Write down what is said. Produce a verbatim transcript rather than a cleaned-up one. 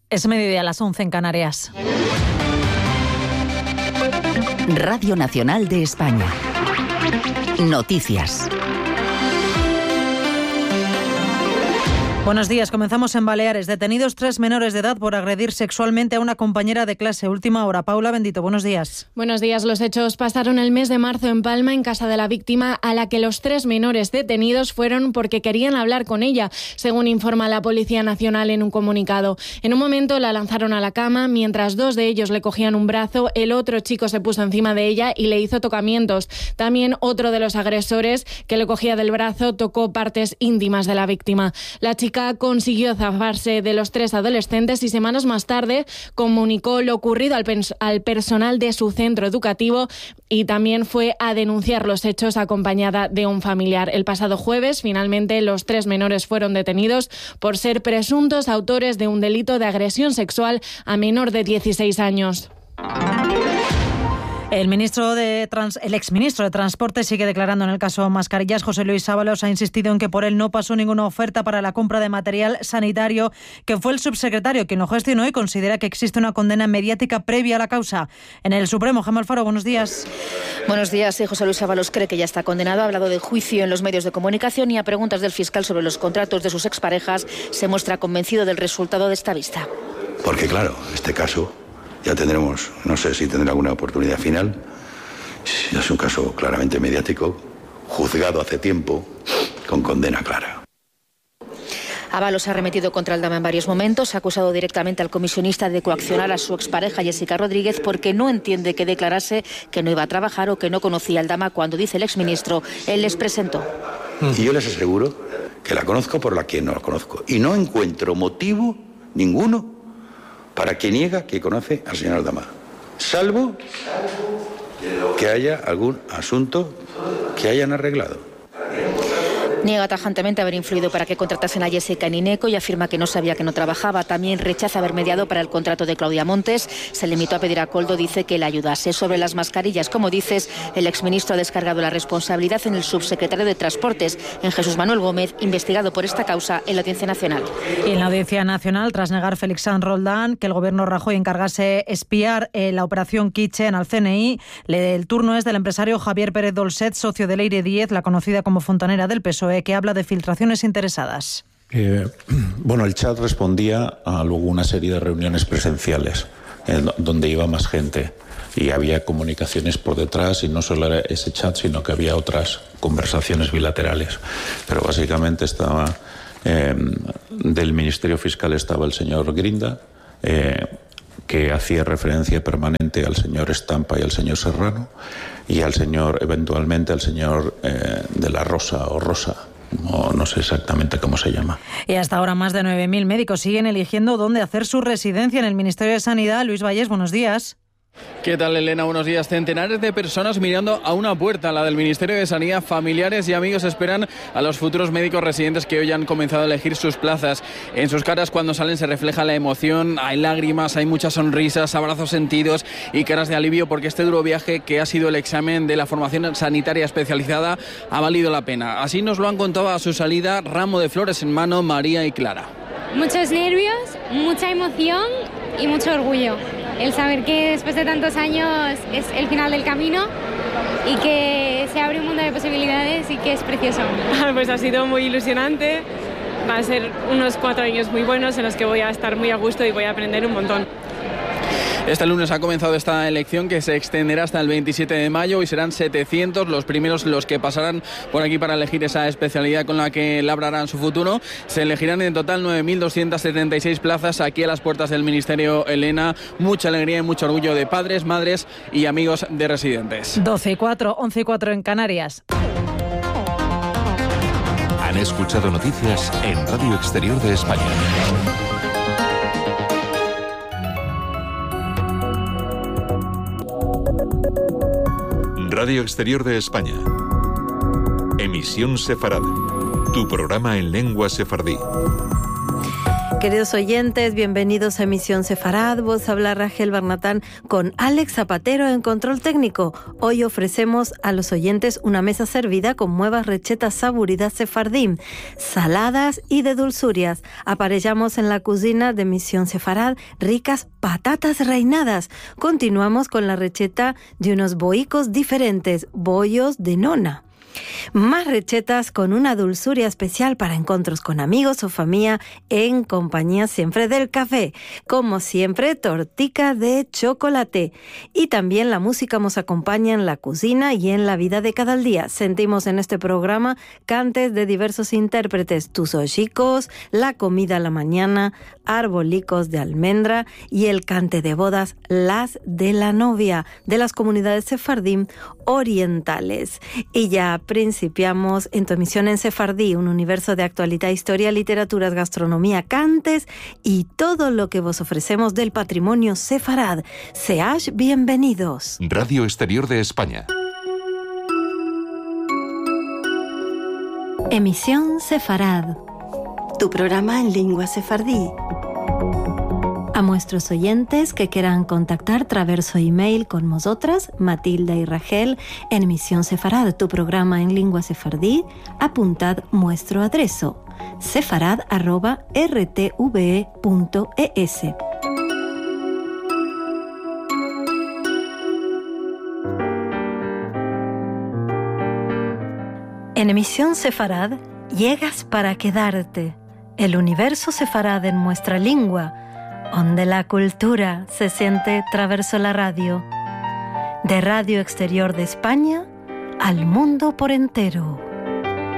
Es mediodía, a las once en Canarias. Radio Nacional de España. Noticias. Buenos días, comenzamos en Baleares. Detenidos tres menores de edad por agredir sexualmente a una compañera de clase. Última hora. Paula Bendito, buenos días. Buenos días. Los hechos pasaron el mes de marzo en Palma, en casa de la víctima, a la que los tres menores detenidos fueron porque querían hablar con ella, según informa la Policía Nacional en un comunicado. En un momento la lanzaron a la cama, mientras dos de ellos le cogían un brazo, el otro chico se puso encima de ella y le hizo tocamientos. También otro de los agresores, que le cogía del brazo, tocó partes íntimas de la víctima. La chica consiguió zafarse de los tres adolescentes y semanas más tarde comunicó lo ocurrido al, pens- al personal de su centro educativo y también fue a denunciar los hechos acompañada de un familiar. El pasado jueves, finalmente, los tres menores fueron detenidos por ser presuntos autores de un delito de agresión sexual a menor de dieciséis años. El ministro de Trans, el exministro de Transporte sigue declarando en el caso Mascarillas. José Luis Ábalos ha insistido en que por él no pasó ninguna oferta para la compra de material sanitario, que fue el subsecretario quien lo gestionó y considera que existe una condena mediática previa a la causa. En el Supremo, Gemma Alfaro, buenos días. Buenos días. Sí, José Luis Ábalos cree que ya está condenado. Ha hablado de juicio en los medios de comunicación y a preguntas del fiscal sobre los contratos de sus exparejas se muestra convencido del resultado de esta vista. Porque claro, este caso ya tendremos, no sé si tendrá alguna oportunidad final. Es un caso claramente mediático, juzgado hace tiempo, con condena clara. Ábalos ha arremetido contra el Dama en varios momentos, ha acusado directamente al comisionista de coaccionar a su expareja Jessica Rodríguez porque no entiende que declarase que no iba a trabajar o que no conocía al Dama cuando, dice el exministro, él les presentó. Y yo les aseguro que la conozco por la que no la conozco. Y no encuentro motivo ninguno para que niega que conoce al señor Aldama, salvo que haya algún asunto que hayan arreglado. Niega tajantemente haber influido para que contratasen a Jessica en Ineco y afirma que no sabía que no trabajaba. También rechaza haber mediado para el contrato de Claudia Montes. Se limitó a pedir a Koldo, dice, que le ayudase. Sobre las mascarillas, como dices, el exministro ha descargado la responsabilidad en el subsecretario de Transportes, en Jesús Manuel Gómez, investigado por esta causa en la Audiencia Nacional. Y en la Audiencia Nacional, tras negar Félix Sanz Roldán que el gobierno Rajoy encargase espiar eh, la operación Kitchen al C N I, le, el turno es del empresario Javier Pérez Dolcet, socio de Leire Díez, la conocida como Fontanera del P S O E, que habla de filtraciones interesadas. Eh, bueno, el chat respondía a luego una serie de reuniones presenciales eh, donde iba más gente y había comunicaciones por detrás, y no solo era ese chat, sino que había otras conversaciones bilaterales. Pero básicamente estaba eh, del Ministerio Fiscal estaba el señor Grinda, eh, que hacía referencia permanente al señor Estampa y al señor Serrano, y al señor, eventualmente al señor eh, de la Rosa o Rosa. No, no sé exactamente cómo se llama. Y hasta ahora más de nueve mil médicos siguen eligiendo dónde hacer su residencia en el Ministerio de Sanidad. Luis Vallés, buenos días. ¿Qué tal, Elena? Buenos días. Centenares de personas mirando a una puerta, la del Ministerio de Sanidad. Familiares y amigos esperan a los futuros médicos residentes que hoy han comenzado a elegir sus plazas. En sus caras, cuando salen, se refleja la emoción, hay lágrimas, hay muchas sonrisas, abrazos sentidos y caras de alivio, porque este duro viaje que ha sido el examen de la formación sanitaria especializada ha valido la pena. Así nos lo han contado a su salida, ramo de flores en mano, María y Clara. Muchos nervios, mucha emoción y mucho orgullo. El saber que después de tantos años es el final del camino y que se abre un mundo de posibilidades y que es precioso. Pues ha sido muy ilusionante, va a ser unos cuatro años muy buenos en los que voy a estar muy a gusto y voy a aprender un montón. Este lunes ha comenzado esta elección que se extenderá hasta el veintisiete de mayo y serán setecientos los primeros los que pasarán por aquí para elegir esa especialidad con la que labrarán su futuro. Se elegirán en total nueve mil doscientas setenta y seis plazas aquí a las puertas del Ministerio, Elena. Mucha alegría y mucho orgullo de padres, madres y amigos de residentes. doce y cuatro, once y cuatro en Canarias. Han escuchado noticias en Radio Exterior de España. Radio Exterior de España. Emisión Sefarad. Tu programa en lengua sefardí. Queridos oyentes, bienvenidos a Emisión Sefarad. Vos habla Rachel Barnatán con Alex Zapatero en control técnico. Hoy ofrecemos a los oyentes una mesa servida con nuevas recetas saboridas sefardim, saladas y de dulzurias. Aparellamos en la cocina de Emisión Sefarad ricas patatas reinadas. Continuamos con la receta de unos boicos diferentes, bollos de nona. Más recetas con una dulzuria especial para encuentros con amigos o familia en compañía siempre del café. Como siempre, tortica de chocolate. Y también la música nos acompaña en la cocina y en la vida de cada día. Sentimos en este programa cantes de diversos intérpretes, tus ojicos, la comida a la mañana, arbolicos de almendra y el cante de bodas, las de la novia, de las comunidades sefardim orientales. Y ya principiamos en tu emisión en Sefardí, un universo de actualidad, historia, literaturas, gastronomía, cantes y todo lo que vos ofrecemos del patrimonio sefarad. Seáis bienvenidos. Radio Exterior de España. Emisión Sefarad, tu programa en lengua sefardí. A nuestros oyentes que quieran contactar traverso email con nosotras, Matilda y Rachel, en Emisión Sefarad, tu programa en lengua sefardí, apuntad nuestro adreso, sefarad arroba r t v e punto e s. En Emisión Sefarad, llegas para quedarte. El universo sefarad en nuestra lengua, donde la cultura se siente traverso la radio. De Radio Exterior de España al mundo por entero.